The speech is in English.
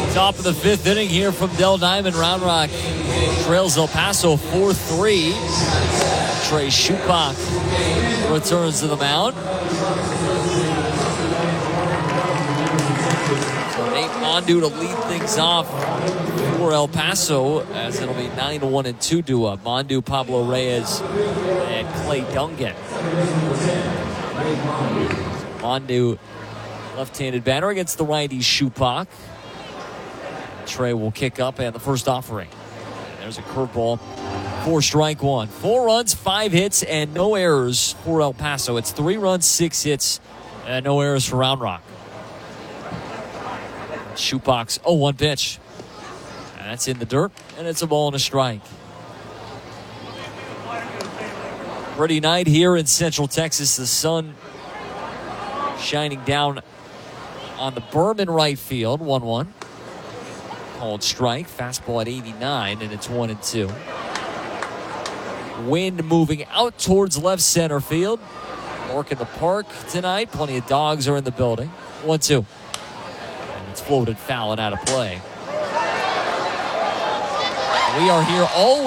Top of the fifth inning here from Dell Diamond. Round Rock trails El Paso 4-3. Trey Shupak returns to the mound. So Nate Mondu to lead things off for El Paso, as it'll be 9-1-2 to Mondu, Pablo Reyes, and Clay Dungan. Mondu, left-handed batter against the righty Shupak. Trey will kick up, and the first offering. And there's a curveball for strike one. 4 runs, 5 hits, and no errors for El Paso. It's 3 runs, 6 hits, and no errors for Round Rock. Shupak's 0-1 pitch. And that's in the dirt, and it's a ball and a strike. Pretty night here in Central Texas. The sun shining down on the Berman right field. 1-1. Called strike. Fastball at 89, and it's 1-2. Wind moving out towards left center field. Work in the park tonight. Plenty of dogs are in the building. 1-2. And it's floated foul and out of play. We are here all